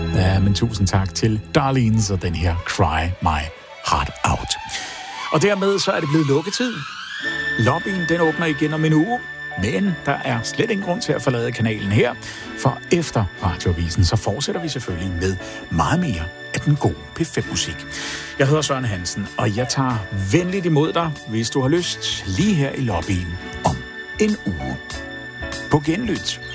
Ja, men tusind tak til Darlene og den her Cry My Heart Out. Og dermed så er det blevet lukketid. Lobbyen den åbner igen om en uge, men der er slet ingen grund til at forlade kanalen her, for efter Radioavisen så fortsætter vi selvfølgelig med meget mere af den gode P5-musik. Jeg hedder Søren Hansen, og jeg tager venligt imod dig, hvis du har lyst, lige her i lobbyen om en uge. På genlyt.